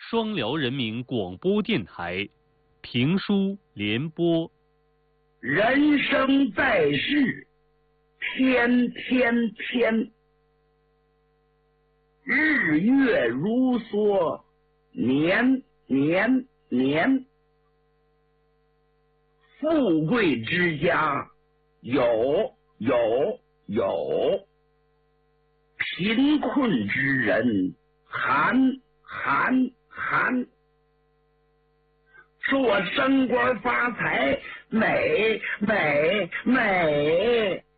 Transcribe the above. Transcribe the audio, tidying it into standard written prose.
双辽人民广播电台评书联播。 人生在世，天天天，日月如梭，年年年。富贵之家有，贫困之人寒。说我升官发财，美。